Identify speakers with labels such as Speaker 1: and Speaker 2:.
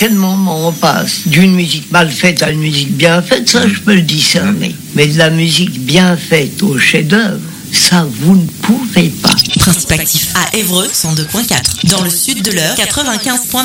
Speaker 1: quel moment on passe d'une musique mal faite à une musique bien faite, ça je peux le discerner. Mais de la musique bien faite au chef-d'œuvre, ça vous ne pouvez pas.
Speaker 2: Principe actif à Évreux 102.4. Dans le sud de l'Eure 95.9.